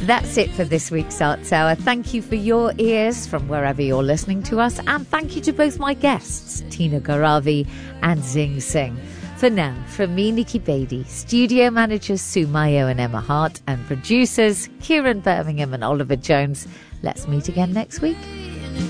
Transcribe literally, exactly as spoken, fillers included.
That's it for this week's Arts Hour. Thank you for your ears from wherever you're listening to us, and thank you to both my guests, Tina Garavi and Zing Singh. For now, from me, Nikki Beattie, studio managers Sue Mayo and Emma Hart, and producers Kieran Birmingham and Oliver Jones, let's meet again next week.